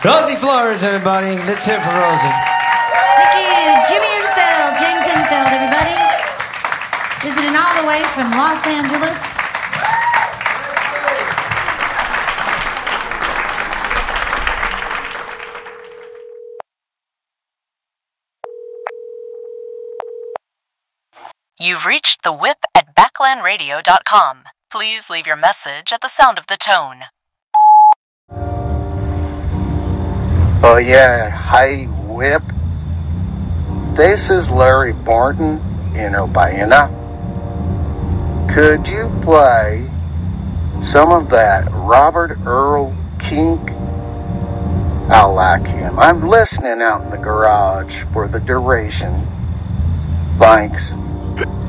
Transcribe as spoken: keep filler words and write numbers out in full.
Rosie Flores, everybody. Let's hear it for Rosie. Thank you, Jimmy Infeld, James Infeld, everybody. Visiting all the way from Los Angeles. You've reached the whip at backland radio dot com. Please leave your message at the sound of the tone. Oh yeah, hi Whip. This is Larry Barton in Urbana. Could you play some of that Robert Earl Kink? I like him. I'm listening out in the garage for the duration. Thanks.